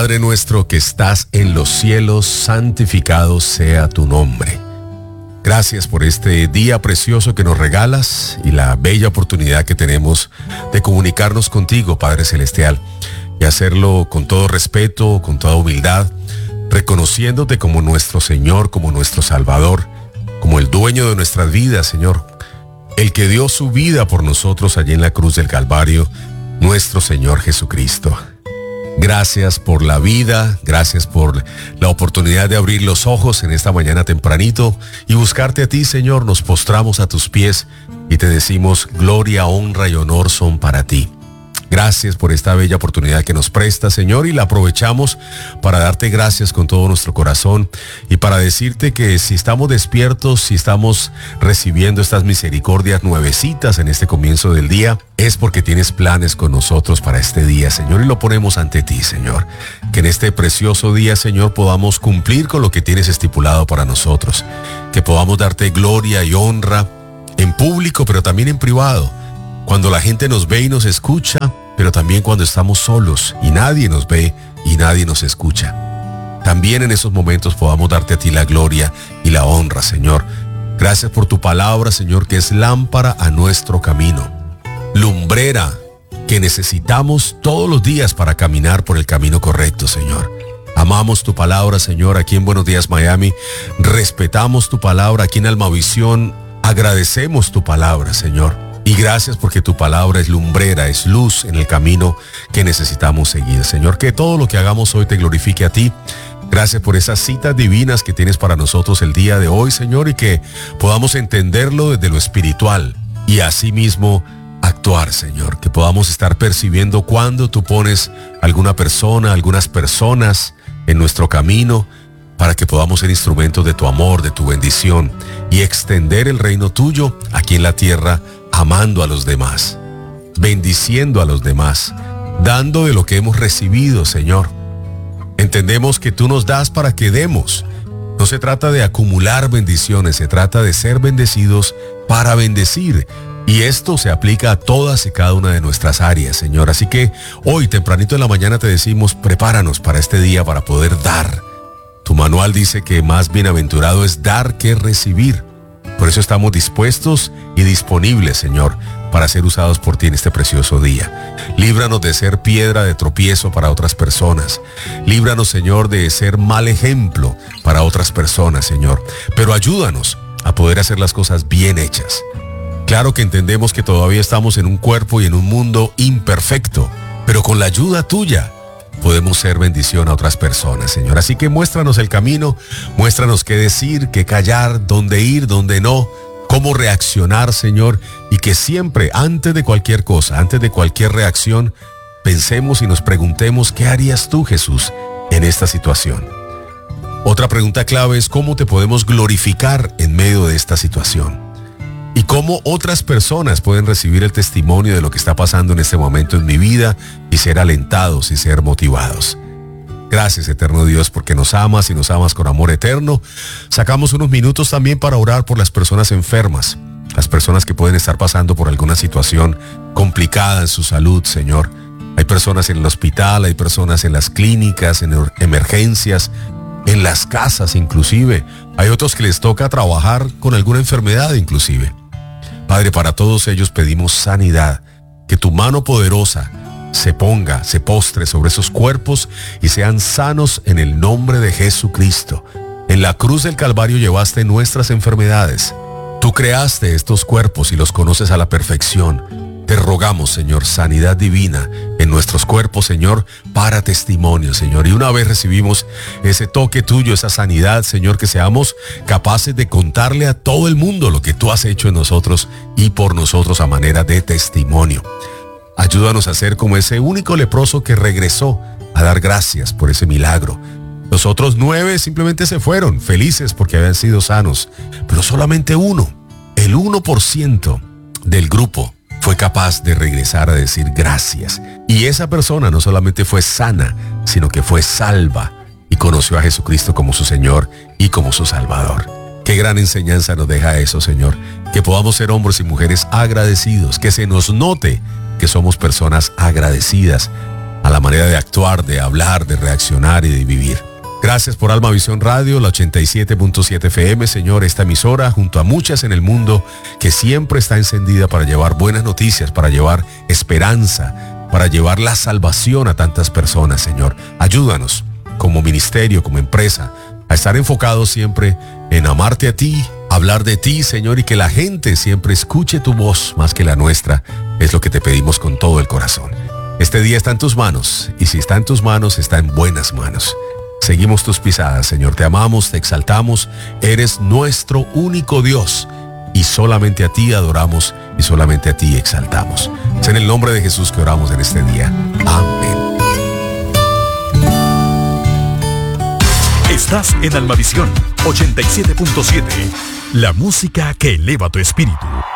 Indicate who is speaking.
Speaker 1: Padre nuestro que estás en los cielos, santificado sea tu nombre. Gracias por este día precioso que nos regalas y la bella oportunidad que tenemos de comunicarnos contigo, Padre Celestial, y hacerlo con todo respeto, con toda humildad, reconociéndote como nuestro Señor, como nuestro Salvador, como el dueño de nuestras vidas, Señor, el que dio su vida por nosotros allí en la cruz del Calvario, nuestro Señor Jesucristo. Gracias por la vida, gracias por la oportunidad de abrir los ojos en esta mañana tempranito y buscarte a ti, Señor. Nos postramos a tus pies y te decimos: gloria, honra y honor son para ti. Gracias por esta bella oportunidad que nos prestas, Señor, y la aprovechamos para darte gracias con todo nuestro corazón y para decirte que si estamos despiertos, si estamos recibiendo estas misericordias nuevecitas en este comienzo del día, es porque tienes planes con nosotros para este día, Señor, y lo ponemos ante ti, Señor. Que en este precioso día, Señor, podamos cumplir con lo que tienes estipulado para nosotros. Que podamos darte gloria y honra en público, pero también en privado. Cuando la gente nos ve y nos escucha, pero también cuando estamos solos y nadie nos ve y nadie nos escucha. También en esos momentos podamos darte a ti la gloria y la honra, Señor. Gracias por tu palabra, Señor, que es lámpara a nuestro camino, lumbrera que necesitamos todos los días para caminar por el camino correcto, Señor. Amamos tu palabra, Señor, aquí en Buenos Días Miami. Respetamos tu palabra aquí en Almavisión. Agradecemos tu palabra, Señor. Y gracias porque tu palabra es lumbrera, es luz en el camino que necesitamos seguir, Señor. Que todo lo que hagamos hoy te glorifique a ti. Gracias por esas citas divinas que tienes para nosotros el día de hoy, Señor, y que podamos entenderlo desde lo espiritual y asimismo actuar, Señor. Que podamos estar percibiendo cuando tú pones alguna persona, algunas personas en nuestro camino para que podamos ser instrumentos de tu amor, de tu bendición y extender el reino tuyo aquí en la tierra, amando a los demás, bendiciendo a los demás, dando de lo que hemos recibido, Señor. Entendemos que tú nos das para que demos. No se trata de acumular bendiciones, se trata de ser bendecidos para bendecir. Y esto se aplica a todas y cada una de nuestras áreas, Señor. Así que hoy, tempranito en la mañana, te decimos: prepáranos para este día para poder dar. Tu manual dice que más bienaventurado es dar que recibir. Por eso estamos dispuestos y disponibles, Señor, para ser usados por ti en este precioso día. Líbranos de ser piedra de tropiezo para otras personas. Líbranos, Señor, de ser mal ejemplo para otras personas, Señor. Pero ayúdanos a poder hacer las cosas bien hechas. Claro que entendemos que todavía estamos en un cuerpo y en un mundo imperfecto, pero con la ayuda tuya podemos ser bendición a otras personas, Señor. Así que muéstranos el camino, muéstranos qué decir, qué callar, dónde ir, dónde no, cómo reaccionar, Señor, y que siempre, antes de cualquier cosa, antes de cualquier reacción, pensemos y nos preguntemos: ¿qué harías tú, Jesús, en esta situación? Otra pregunta clave es: ¿cómo te podemos glorificar en medio de esta situación? Y cómo otras personas pueden recibir el testimonio de lo que está pasando en este momento en mi vida y ser alentados y ser motivados. Gracias, eterno Dios, porque nos amas y nos amas con amor eterno. Sacamos unos minutos también para orar por las personas enfermas, las personas que pueden estar pasando por alguna situación complicada en su salud, Señor. Hay personas en el hospital, hay personas en las clínicas, en emergencias, en las casas inclusive. Hay otros que les toca trabajar con alguna enfermedad inclusive. Padre, para todos ellos pedimos sanidad, que tu mano poderosa se postre sobre esos cuerpos y sean sanos en el nombre de Jesucristo. En la cruz del Calvario llevaste nuestras enfermedades. Tú creaste estos cuerpos y los conoces a la perfección. Te rogamos, Señor, sanidad divina en nuestros cuerpos, Señor, para testimonio, Señor. Y una vez recibimos ese toque tuyo, esa sanidad, Señor, que seamos capaces de contarle a todo el mundo lo que tú has hecho en nosotros y por nosotros a manera de testimonio. Ayúdanos a ser como ese único leproso que regresó a dar gracias por ese milagro. Los otros 9 simplemente se fueron, felices porque habían sido sanos. Pero solamente uno, el 1% del grupo, fue capaz de regresar a decir gracias. Y esa persona no solamente fue sana, sino que fue salva y conoció a Jesucristo como su Señor y como su Salvador. Qué gran enseñanza nos deja eso, Señor. Que podamos ser hombres y mujeres agradecidos, que se nos note que somos personas agradecidas a la manera de actuar, de hablar, de reaccionar y de vivir. Gracias por Alma Visión Radio, la 87.7 FM, Señor, esta emisora, junto a muchas en el mundo, que siempre está encendida para llevar buenas noticias, para llevar esperanza, para llevar la salvación a tantas personas, Señor. Ayúdanos, como ministerio, como empresa, a estar enfocados siempre en amarte a ti, hablar de ti, Señor, y que la gente siempre escuche tu voz más que la nuestra. Es lo que te pedimos con todo el corazón. Este día está en tus manos, y si está en tus manos, está en buenas manos. Seguimos tus pisadas, Señor, te amamos, te exaltamos, eres nuestro único Dios, y solamente a ti adoramos, y solamente a ti exaltamos. Es en el nombre de Jesús que oramos en este día. Amén.
Speaker 2: Estás en Almavisión 87.7, la música que eleva tu espíritu.